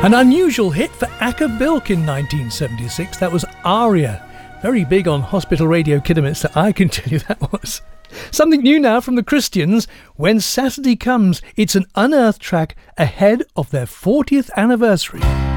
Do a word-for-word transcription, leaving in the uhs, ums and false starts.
An unusual hit for Acker Bilk in nineteen seventy-six. That was Aria. Very big on Hospital Radio Kidderminster, I can tell you that was. Something new now from the Christians. When Saturday Comes, it's an unearthed track ahead of their fortieth anniversary.